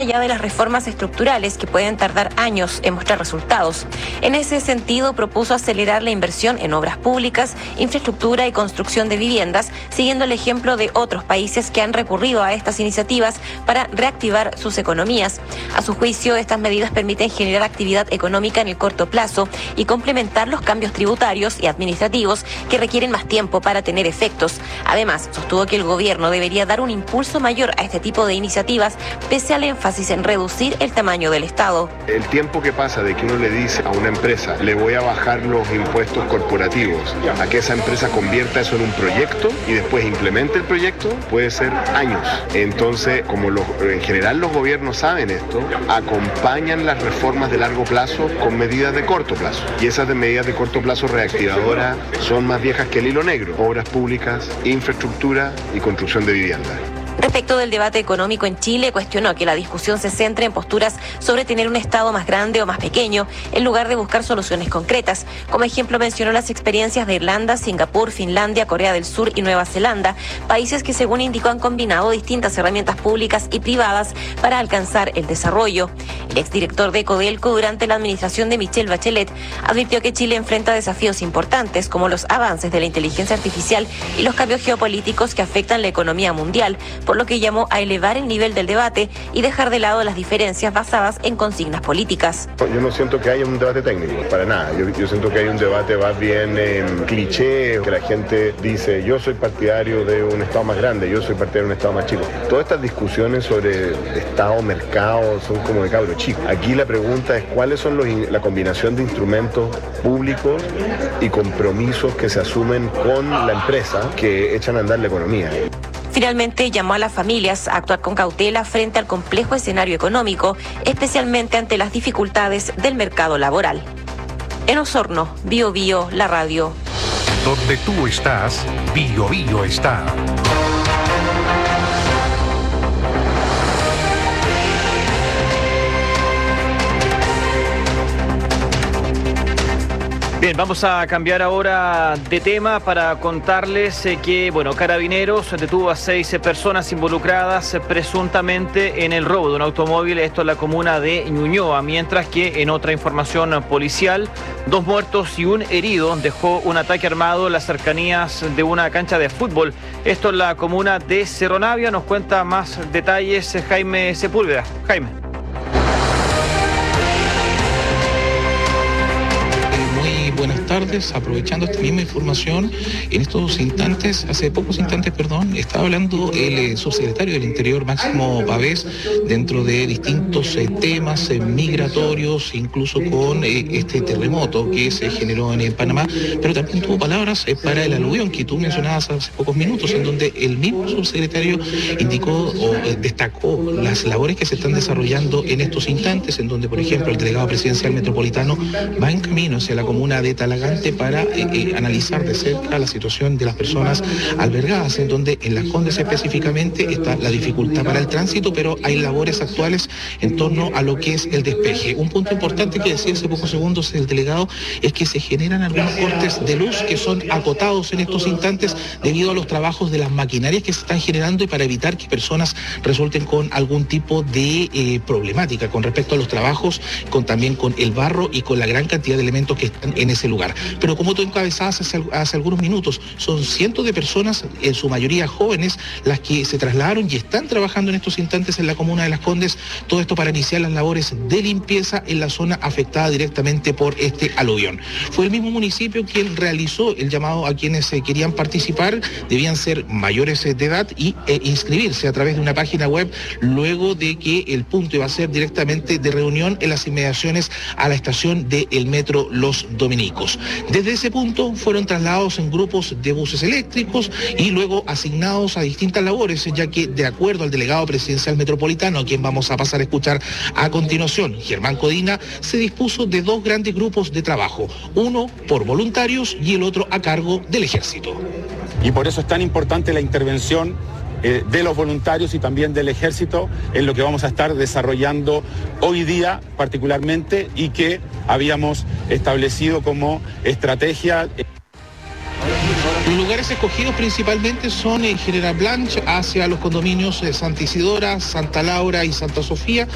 allá de las reformas estructurales que pueden tardar años en mostrar resultados. En ese sentido, propuso acelerar la inversión en obras públicas, infraestructura y construcción de viviendas, siguiendo el ejemplo de otros países que han recurrido a estas iniciativas para reactivar sus economías. A su juicio, estas medidas permiten generar actividad económica en el corto plazo y complementar los cambios tributarios y administrativos que requieren más tiempo para tener efectos. Además, sostuvo que el gobierno debería dar un impulso mayor a este tipo de iniciativas, pese al énfasis en reducir el tamaño del Estado. El tiempo que pasa de que uno le dice a una empresa, le voy a bajar los impuestos corporativos, a que esa empresa convierta eso en un proyecto y después implemente el proyecto, puede ser años. Entonces, como en general los gobiernos saben esto, acompañan las reformas de largo plazo con medidas de corto plazo. Y esas medidas de corto plazo reactivadoras son más viejas que el hilo negro: obras públicas, infraestructura y construcción de vivienda. Respecto del debate económico en Chile, cuestionó que la discusión se centre en posturas sobre tener un Estado más grande o más pequeño, en lugar de buscar soluciones concretas. Como ejemplo, mencionó las experiencias de Irlanda, Singapur, Finlandia, Corea del Sur y Nueva Zelanda, países que, según indicó, han combinado distintas herramientas públicas y privadas para alcanzar el desarrollo. El exdirector de Codelco durante la administración de Michelle Bachelet advirtió que Chile enfrenta desafíos importantes como los avances de la inteligencia artificial y los cambios geopolíticos que afectan la economía mundial, por lo que llamó a elevar el nivel del debate y dejar de lado las diferencias basadas en consignas políticas. Yo no siento que haya un debate técnico, para nada. Yo siento que hay un debate más bien cliché, que la gente dice, yo soy partidario de un Estado más grande, yo soy partidario de un Estado más chico. Todas estas discusiones sobre Estado, mercado, son como de cabro chico. Aquí la pregunta es cuáles son la combinación de instrumentos públicos y compromisos que se asumen con la empresa que echan a andar la economía. Finalmente, llamó a las familias a actuar con cautela frente al complejo escenario económico, especialmente ante las dificultades del mercado laboral. En Osorno, Bío Bío, la radio. Donde tú estás, Bío Bío está. Bien, vamos a cambiar ahora de tema para contarles que, Carabineros detuvo a 6 personas involucradas presuntamente en el robo de un automóvil, esto en la comuna de Ñuñoa, mientras que en otra información policial, 2 muertos y 1 herido dejó un ataque armado en las cercanías de una cancha de fútbol, esto en la comuna de Cerro Navia. Nos cuenta más detalles Jaime Sepúlveda. Jaime. Buenas tardes, aprovechando esta misma información, en estos instantes, hace pocos instantes, estaba hablando el subsecretario del Interior, Máximo Pavés, dentro de distintos temas migratorios, incluso con este terremoto que se generó en Panamá, pero también tuvo palabras para el aluvión que tú mencionabas hace pocos minutos, en donde el mismo subsecretario indicó o destacó las labores que se están desarrollando en estos instantes, en donde, por ejemplo, el delegado presidencial metropolitano va en camino hacia la comuna de Talagante para analizar de cerca la situación de las personas albergadas, en donde en Las Condes específicamente está la dificultad para el tránsito, pero hay labores actuales en torno a lo que es el despeje. Un punto importante que decía hace pocos segundos el delegado es que se generan algunos cortes de luz que son acotados en estos instantes debido a los trabajos de las maquinarias que se están generando y para evitar que personas resulten con algún tipo de problemática con respecto a los trabajos, también con el barro y con la gran cantidad de elementos que están en ese lugar. Pero como tú encabezabas hace algunos minutos, son cientos de personas, en su mayoría jóvenes, las que se trasladaron y están trabajando en estos instantes en la comuna de Las Condes, todo esto para iniciar las labores de limpieza en la zona afectada directamente por este aluvión. Fue el mismo municipio quien realizó el llamado a quienes querían participar, debían ser mayores de edad y inscribirse a través de una página web, luego de que el punto iba a ser directamente de reunión en las inmediaciones a la estación del metro Los Dominicos. Desde ese punto fueron trasladados en grupos de buses eléctricos y luego asignados a distintas labores, ya que de acuerdo al delegado presidencial metropolitano, a quien vamos a pasar a escuchar a continuación, Germán Codina, se dispuso de 2 grandes grupos de trabajo, uno por voluntarios y el otro a cargo del ejército. Y por eso es tan importante la intervención de los voluntarios y también del ejército en lo que vamos a estar desarrollando hoy día particularmente y que habíamos establecido como estrategia. Los lugares escogidos principalmente son en General Blanch hacia los condominios de Santa Isidora, Santa Laura y Santa Sofía.